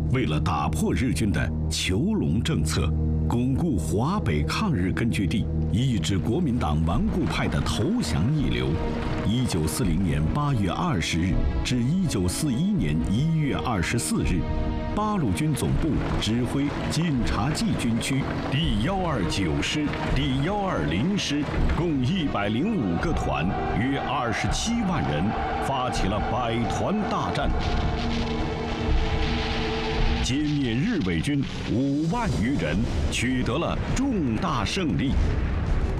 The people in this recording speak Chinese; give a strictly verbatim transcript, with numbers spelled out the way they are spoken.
为了打破日军的囚笼政策，巩固华北抗日根据地，抑制国民党顽固派的投降逆流，一九四零年八月二十日至一九四一年一月二十四日，八路军总部指挥晋察冀军区第幺二九师、第幺二零师共一百零五个团，约二十七万人，发起了百团大战，歼灭日伪军五万余人，取得了重大胜利。